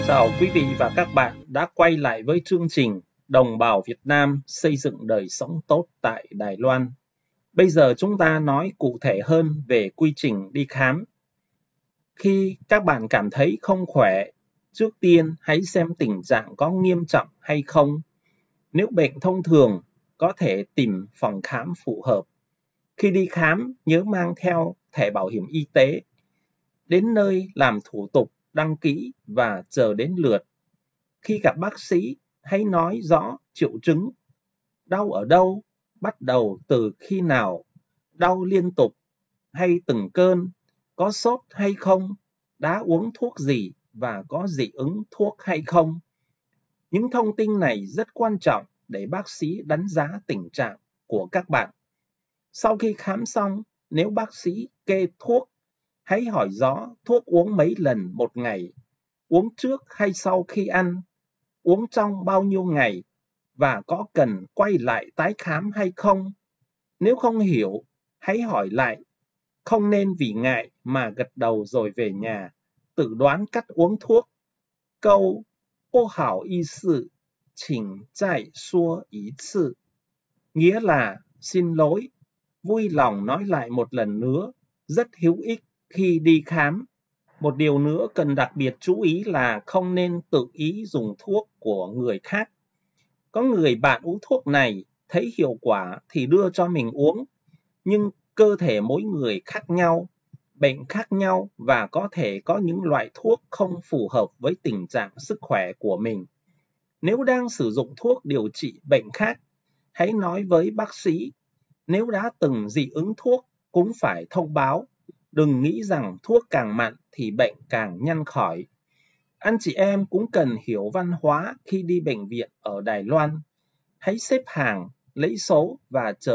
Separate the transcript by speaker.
Speaker 1: Chào quý vị và các bạn đã quay lại với chương trình Đồng bào Việt Nam xây dựng đời sống tốt tại Đài Loan. Bây giờ chúng ta nói cụ thể hơn về quy trình đi khám. Khi các bạn cảm thấy không khỏe, trước tiên hãy xem tình trạng có nghiêm trọng hay không. Nếu bệnh thông thường, có thể tìm phòng khám phù hợp. Khi đi khám, nhớ mang theo thẻ bảo hiểm y tế. Đến nơi làm thủ tục, đăng ký và chờ đến lượt. Khi gặp bác sĩ, hãy nói rõ triệu chứng. Đau ở đâu? Bắt đầu từ khi nào? Đau liên tục hay từng cơn? Có sốt hay không? Đã uống thuốc gì và có dị ứng thuốc hay không? Những thông tin này rất quan trọng để bác sĩ đánh giá tình trạng của các bạn. Sau khi khám xong, nếu bác sĩ kê thuốc, hãy hỏi rõ thuốc uống mấy lần một ngày, uống trước hay sau khi ăn, uống trong bao nhiêu ngày và có cần quay lại tái khám hay không. Nếu không hiểu, hãy hỏi lại. Không nên vì ngại mà gật đầu rồi về nhà, tự đoán cách uống thuốc. Câu "不好意思，请再说一次" nghĩa là xin lỗi, vui lòng nói lại một lần nữa, rất hữu ích khi đi khám. Một điều nữa cần đặc biệt chú ý là không nên tự ý dùng thuốc của người khác. Có người bạn uống thuốc này, thấy hiệu quả thì đưa cho mình uống. Nhưng cơ thể mỗi người khác nhau, bệnh khác nhau và có thể có những loại thuốc không phù hợp với tình trạng sức khỏe của mình. Nếu đang sử dụng thuốc điều trị bệnh khác, hãy nói với bác sĩ. Nếu đã từng dị ứng thuốc, cũng phải thông báo. Đừng nghĩ rằng thuốc càng mặn thì bệnh càng nhanh khỏi. Anh chị em cũng cần hiểu văn hóa khi đi bệnh viện ở Đài Loan. Hãy xếp hàng, lấy số và chờ